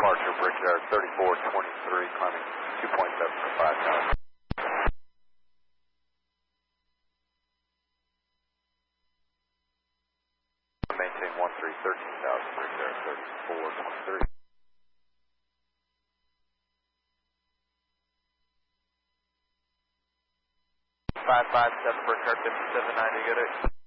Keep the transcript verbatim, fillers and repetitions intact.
Departure, Brickyard thirty-four twenty-three, climbing two point seven for five knots. Maintain one three thirteen thousand, Brickyard thirty-four twenty-three. five five seven, Brickyard fifty-seven ninety, good.